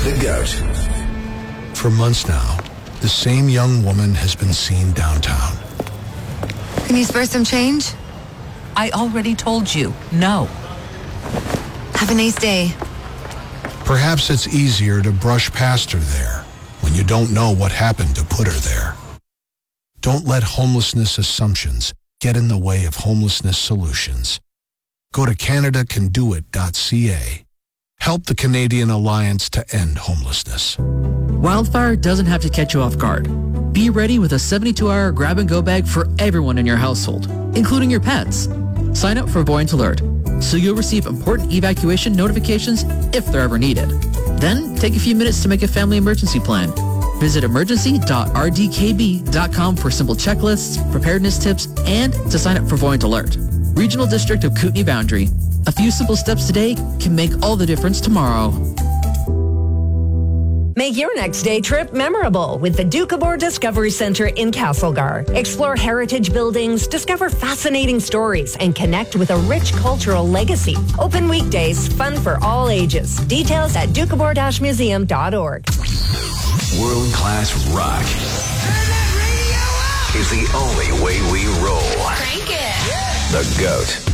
The GOAT. For months now, the same young woman has been seen downtown. Can you spare some change? I already told you, no. Have a nice day. Perhaps it's easier to brush past her there when you don't know what happened to put her there. Don't let homelessness assumptions get in the way of homelessness solutions. Go to CanadaCanDoIt.ca. Help the Canadian Alliance to End Homelessness. Wildfire doesn't have to catch you off guard. Be ready with a 72-hour grab-and-go bag for everyone in your household, including your pets. Sign up for Buoyant Alert, so you'll receive important evacuation notifications if they're ever needed. Then take a few minutes to make a family emergency plan. Visit emergency.rdkb.com for simple checklists, preparedness tips, and to sign up for Buoyant Alert. Regional District of Kootenay Boundary. A few simple steps today can make all the difference tomorrow. Make your next day trip memorable with the Doukhobor Discovery Centre in Castlegar. Explore heritage buildings, discover fascinating stories, and connect with a rich cultural legacy. Open weekdays, fun for all ages. Details at doukhobor-museum.org. World-class rock is the only way we roll. Crank it. The GOAT.